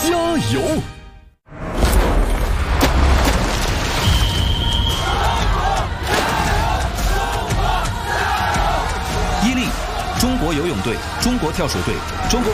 加油！伊利、中国游泳队、中国跳水队、中国